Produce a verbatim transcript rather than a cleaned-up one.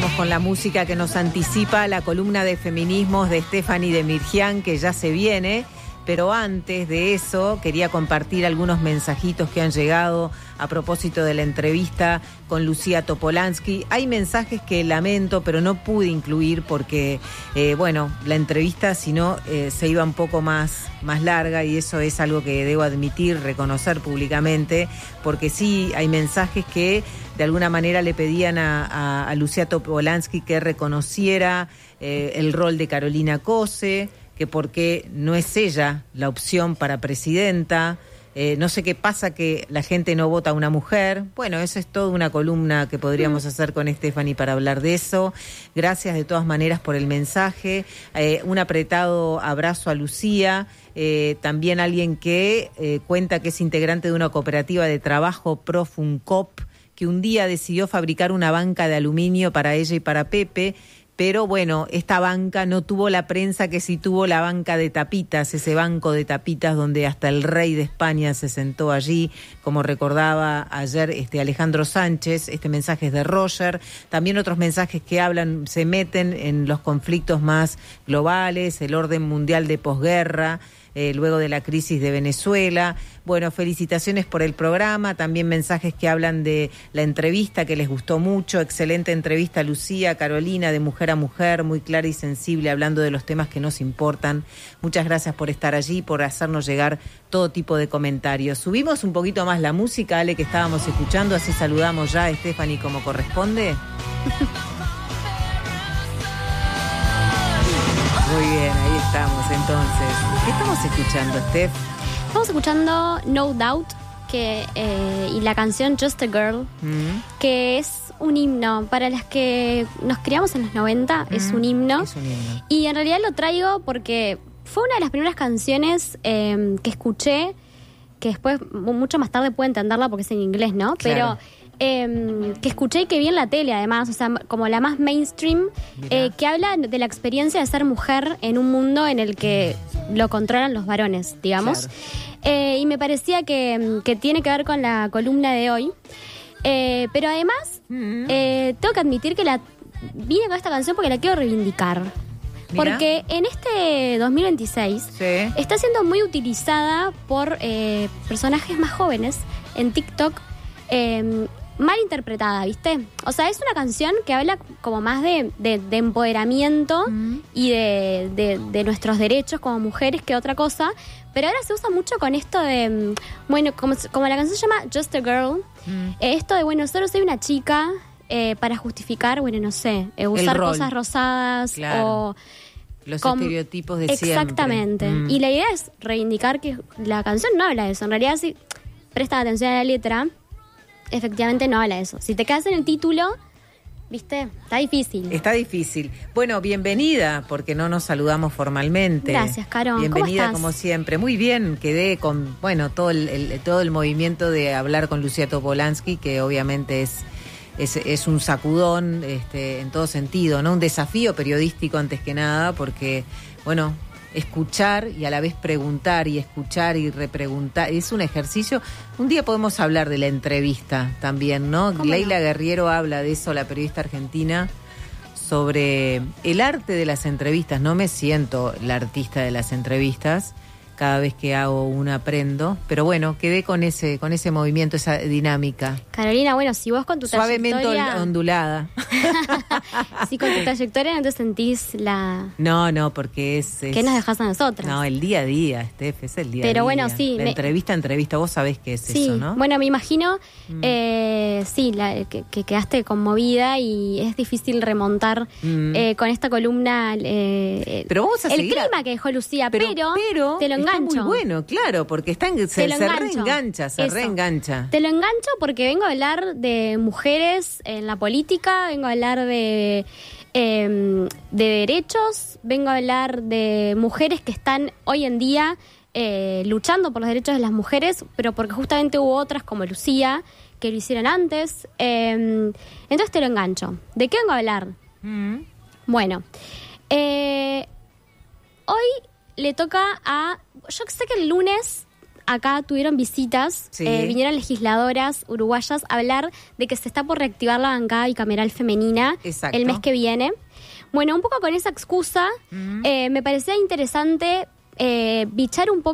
vamos con la música que nos anticipa la columna de feminismos de Stephanie de Mirjian, que ya se viene. Pero antes de eso, quería compartir algunos mensajitos que han llegado a propósito de la entrevista con Lucía Topolansky. Hay mensajes que lamento, pero no pude incluir porque, eh, bueno, la entrevista, si no, eh, se iba un poco más, más larga, y eso es algo que debo admitir, reconocer públicamente, porque sí hay mensajes que de alguna manera le pedían a, a, a Lucía Topolansky que reconociera eh, el rol de Carolina Cose, que por qué no es ella la opción para presidenta. Eh, no sé qué pasa que la gente no vota a una mujer. Bueno, eso es toda una columna que podríamos hacer con Stephanie para hablar de eso. Gracias de todas maneras por el mensaje. Eh, un apretado abrazo a Lucía. Eh, también alguien que eh, cuenta que es integrante de una cooperativa de trabajo Profuncop, que un día decidió fabricar una banca de aluminio para ella y para Pepe. Pero bueno, esta banca no tuvo la prensa que sí tuvo la banca de tapitas, ese banco de tapitas donde hasta el rey de España se sentó allí, como recordaba ayer este Alejandro Sánchez. Este mensaje es de Roger. También otros mensajes que hablan, se meten en los conflictos más globales, el orden mundial de posguerra, eh, luego de la crisis de Venezuela. Bueno, felicitaciones por el programa. También mensajes que hablan de la entrevista, que les gustó mucho. Excelente entrevista, Lucía, Carolina, de mujer a mujer, muy clara y sensible, hablando de los temas que nos importan. Muchas gracias por estar allí, por hacernos llegar todo tipo de comentarios. Subimos un poquito más la música, Ale, que estábamos escuchando, así saludamos ya a Stephanie como corresponde. Muy bien, ahí estamos entonces. ¿Qué estamos escuchando, Steph? Estamos escuchando No Doubt que, eh, y la canción Just a Girl, mm. que es un himno. Para las que nos criamos en los noventa, mm. es un himno. Es un himno. Y en realidad lo traigo porque fue una de las primeras canciones eh, que escuché, que después, mucho más tarde pude entenderla porque es en inglés, ¿no? Claro. Pero eh, que escuché y que vi en la tele, además, o sea, como la más mainstream, eh, que habla de la experiencia de ser mujer en un mundo en el que lo controlan los varones, digamos. Claro. Eh, y me parecía que, que tiene que ver con la columna de hoy. Eh, pero además, mm-hmm. eh, tengo que admitir que la vine con esta canción porque la quiero reivindicar. Mira. Porque en este dos mil veintiséis sí. está siendo muy utilizada por eh, personajes más jóvenes en TikTok, eh, mal interpretada, ¿viste? O sea, es una canción que habla como más de, de, de empoderamiento mm. y de, de, de nuestros derechos como mujeres que otra cosa, pero ahora se usa mucho con esto de, bueno, como, como la canción se llama Just a Girl, mm. eh, esto de, bueno, solo soy una chica, eh, para justificar, bueno, no sé, eh, usar cosas rosadas, claro. o los com- estereotipos de exactamente. siempre. Exactamente. Mm. Y la idea es reivindicar que la canción no habla de eso. En realidad, si prestas atención a la letra, efectivamente no habla de eso. Si te quedas en el título, ¿viste? Está difícil. Está difícil. Bueno, bienvenida, porque no nos saludamos formalmente. Gracias, Caro. Bienvenida, ¿Cómo estás? como siempre. Muy bien, quedé con, bueno, todo el, el, todo el movimiento de hablar con Lucía Topolansky, que obviamente es, es, es un sacudón, este, en todo sentido, ¿no? Un desafío periodístico antes que nada, porque, bueno, escuchar y a la vez preguntar y escuchar y repreguntar, es un ejercicio. Un día podemos hablar de la entrevista también, ¿no? Leila no? Guerriero habla de eso, la periodista argentina, sobre el arte de las entrevistas. No me siento la artista de las entrevistas, cada vez que hago una aprendo, pero bueno, quedé con ese con ese movimiento, esa dinámica. Carolina, bueno, si vos con tu suavemente trayectoria... ondulada. Si con tu trayectoria no te sentís la... No, no, porque es... es... ¿Qué nos dejás a nosotras? No, el día a día, Steph, es el día pero a día. Pero bueno, sí. La me... entrevista a entrevista, vos sabés qué es sí, eso, ¿no? Bueno, me imagino, mm. eh, sí, la, que, que quedaste conmovida y es difícil remontar mm. eh, con esta columna eh, pero vamos a el seguir clima a... que dejó Lucía, pero, pero, pero te lo engancho. Está muy bueno, claro, porque está en, se, se reengancha, se eso. reengancha. Te lo engancho porque vengo a hablar de mujeres en la política, vengo a hablar de... Eh, de derechos, vengo a hablar de mujeres que están hoy en día eh, luchando por los derechos de las mujeres, pero porque justamente hubo otras como Lucía que lo hicieron antes. Eh, entonces te lo engancho. ¿De qué vengo a hablar? Mm. Bueno, eh, hoy le toca a... Yo sé que el lunes acá tuvieron visitas, Sí. eh, vinieron legisladoras uruguayas a hablar de que se está por reactivar la bancada bicameral femenina Exacto. el mes que viene. Bueno, un poco con esa excusa, Ujú. eh, me parecía interesante eh, bichar un poco